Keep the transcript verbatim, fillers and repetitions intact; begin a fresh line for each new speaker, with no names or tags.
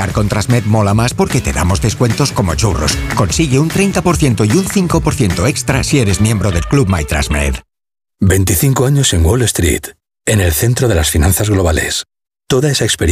Viajar con Transmed mola más porque te damos descuentos como churros. Consigue un treinta por ciento y un cinco por ciento extra si eres miembro del Club MyTransmed.
veinticinco años en Wall Street, en el centro de las finanzas globales. Toda esa experiencia